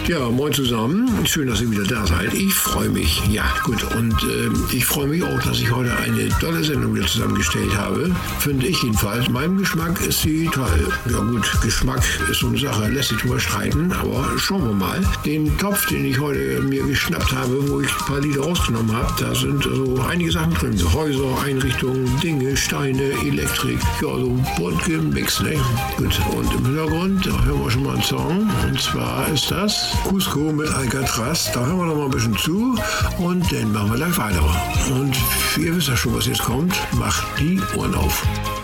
Ja, moin zusammen. Schön, dass ihr wieder da seid. Ich freue mich. Ja, gut. Und ich freue mich auch, dass ich heute eine tolle Sendung wieder zusammengestellt habe. Finde ich jedenfalls. Meinem Geschmack ist sie toll. Ja gut, Geschmack ist so eine Sache, lässt sich drüber streiten. Aber schauen wir mal. Den Topf, den ich heute mir geschnappt habe, wo ich ein paar Lieder rausgenommen habe, da sind so einige Sachen drin. Häuser, Einrichtungen, Dinge, Steine, Elektrik. Ja, so bunt gemixt, ne? Gut. Und im Hintergrund, da hören wir schon mal einen Song. Und zwar ist das Cusco mit Alcatraz. Da hören wir noch mal ein bisschen zu und dann machen wir gleich weiter. Und ihr wisst ja schon, was jetzt kommt. Macht die Ohren auf.